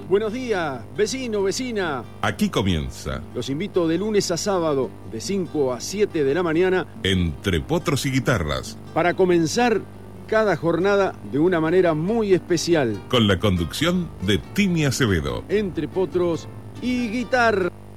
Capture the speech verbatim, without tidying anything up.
Buenos días, vecino, vecina. Aquí comienza. Los invito de lunes a sábado, de cinco a siete de la mañana, Entre Potros y Guitarras, para comenzar cada jornada de una manera muy especial. con la conducción de Timi Acevedo. Entre Potros y Guitarras.